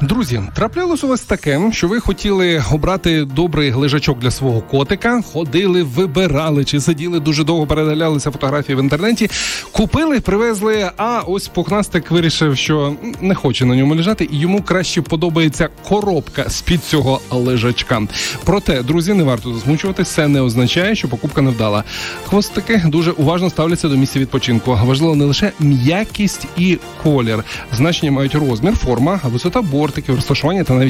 Друзі, траплялось у вас таке, що ви хотіли обрати добрий лежачок для свого котика, ходили, вибирали, чи сиділи дуже довго, передивлялися фотографії в інтернеті, купили, привезли, а ось пухнастик вирішив, що не хоче на ньому лежати, і йому краще подобається коробка з-під цього лежачка. Проте, друзі, не варто засмучуватись, це не означає, що покупка не вдала. Хвостики дуже уважно ставляться до місця відпочинку. Важливо не лише м'якість і колір. Значення мають розмір, форма, висота бортиків, розташування та навіть